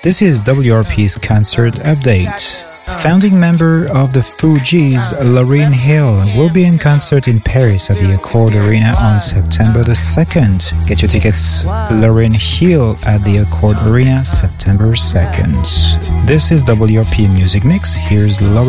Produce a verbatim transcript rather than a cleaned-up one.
This is W R P's concert update. Founding member of the Fugees, Lauryn Hill, will be in concert in Paris at the Accord Arena on September the second. Get your tickets, Lauryn Hill at the Accord Arena, September second. This is W R P Music Mix. Here's Lauryn